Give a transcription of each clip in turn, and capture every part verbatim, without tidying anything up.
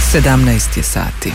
sedamnaest je sati.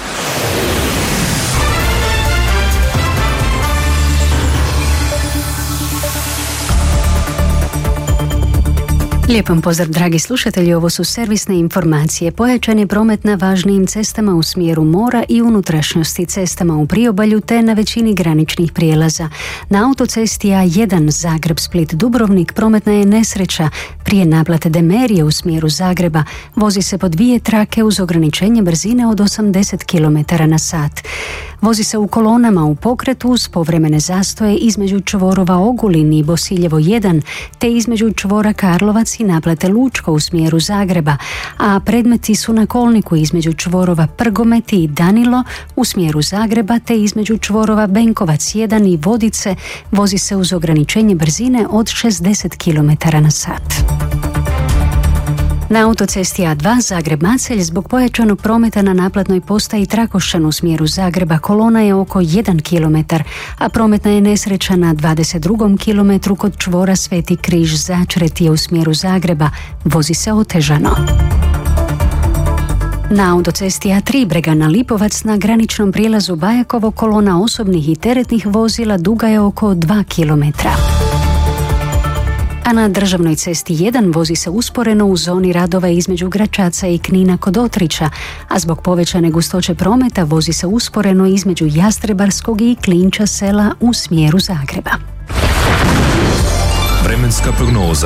Lijep pozdrav, dragi slušatelji, ovo su servisne informacije. Pojačan je promet na važnijim cestama u smjeru mora i unutrašnjosti, cestama u priobalju te na većini graničnih prijelaza. Na autocesti A jedan Zagreb-Split-Dubrovnik prometna je nesreća. Prije naplate Demerije u smjeru Zagreba vozi se po dvije trake uz ograničenje brzine od osamdeset kilometara na sat. Vozi se u kolonama u pokretu uz povremene zastoje između čvorova Ogulin i Bosiljevo jedan, te između čvora Karlovac i naplate Lučko u smjeru Zagreba, a predmeti su na kolniku između čvorova Prgomet i Danilo u smjeru Zagreba, te između čvorova Benkovac jedan i Vodice vozi se uz ograničenje brzine od šezdeset kilometara na sat. Na autocesti A dva Zagreb-Macelj zbog pojačanog prometa na naplatnoj postaji Trakošćan u smjeru Zagreba kolona je oko jedan kilometar, a prometna je nesreća na dvadeset drugom kilometru kod čvora Sveti Križ Začretije u smjeru Zagreba. Vozi se otežano. Na autocesti A tri Bregana Lipovac na graničnom prijelazu Bajakovo kolona osobnih i teretnih vozila duga je oko dva kilometra. A na državnoj cesti jedan vozi se usporeno u zoni radova između Gračaca i Knina kod Otrića, a zbog povećane gustoće prometa vozi se usporeno između Jastrebarskog i Klinča sela u smjeru Zagreba. Vremenska prognoza.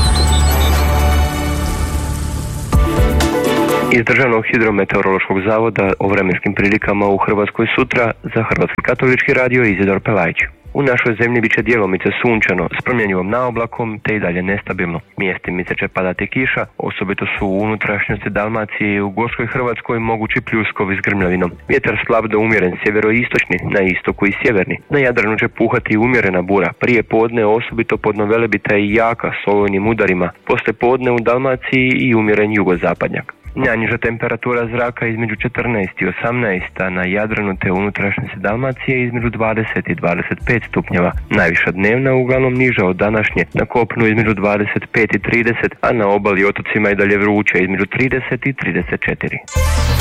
Iz Državnog hidrometeorološkog zavoda o vremenskim prilikama u Hrvatskoj sutra za Hrvatski katolički radio Izidor Pelajić. U našoj zemlji bit će djelomice sunčano s promjenjivom naoblakom te i dalje nestabilno. Mjestimice će padati kiša, osobito su u unutrašnjosti Dalmacije i u Gorskoj Hrvatskoj mogući pljuskovi s grmljavinom. Vjetar slab do umjeren sjeveroistočni, na istoku i sjeverni. Na Jadranu će puhati umjerena bura, prije podne osobito podnovelebita i jaka s olujnim udarima, poslije podne u Dalmaciji i umjeren jugozapadnjak. Najniža temperatura zraka između četrnaest i osamnaest, a na Jadranu te unutrašnjosti Dalmacije između dvadeset i dvadeset pet stupnjeva. Najviša dnevna uglavnom niža od današnje, na kopnu između dvadeset pet i trideset, a na obali i otocima i dalje vruće između trideset i trideset četiri.